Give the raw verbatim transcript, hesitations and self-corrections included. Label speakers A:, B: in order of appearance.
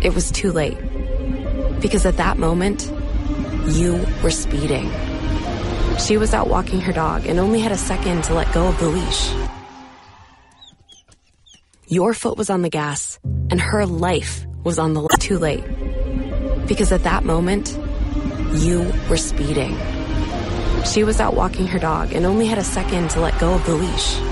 A: it was too late. Because at that moment, you were speeding. She was out walking her dog and only had a second to let go of the leash. Your foot was on the gas, and her life was on the too late. Because at that moment, you were speeding. She was out walking her dog and only had a second to let go of the leash.